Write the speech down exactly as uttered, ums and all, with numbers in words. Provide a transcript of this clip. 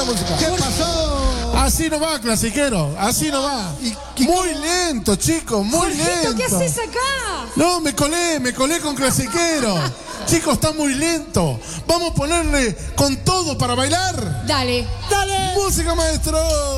música. ¿Qué pasó? Así no va, clasiquero. Así no va. ¿Y, y muy lento, chicos, muy Jorgito, lento. ¿qué haces acá? No, me colé, me colé con clasiquero. Chicos, está muy lento. Vamos a ponerle con todo para bailar. Dale. Dale. Música, maestro.